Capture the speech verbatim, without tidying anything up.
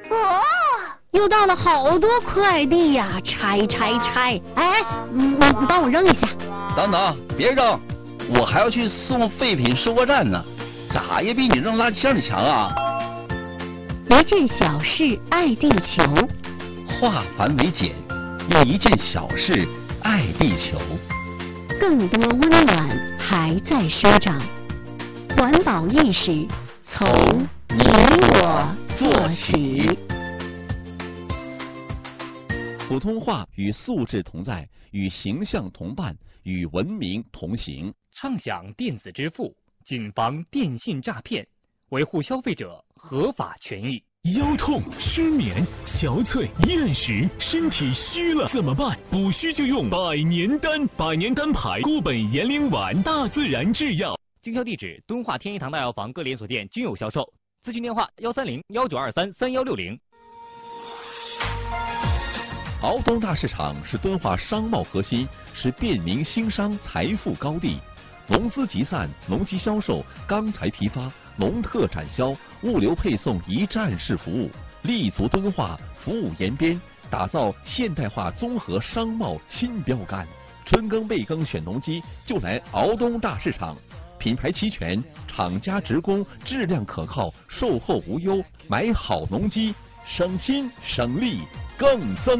哦， 又到了好多快递呀，拆拆拆！哎，嗯，你你帮我扔一下。 等等，别扔，我还要去送废品收货站呢，咋也比你扔垃圾箱里强啊！ 一件小事爱地球， 化繁为简，用一件小事爱地球。 更多温暖还在生长，环保意识从你我做起。 普通话与素质同在，与形象同伴，与文明同行。 畅享电子支付，谨防电信诈骗，维护消费者合法权益。 腰痛、失眠、憔悴、厌食，身体虚了怎么办？补虚就用百年丹，百年丹牌固本延龄丸，大自然制药。 经销地址：敦化天一堂大药房各连锁店均有销售。咨询电话：幺三零幺九二三三幺六零。 敖东大市场是敦化商贸核心，是便民兴商财富高地。农资集散、农机销售、钢材批发、农特产销、物流配送一站式服务，立足敦化，服务延边，打造现代化综合商贸新标杆。春耕备耕选农机，就来敖东大市场。品牌齐全，厂家直供，质量可靠，售后无忧，买好农机，省心省力更增。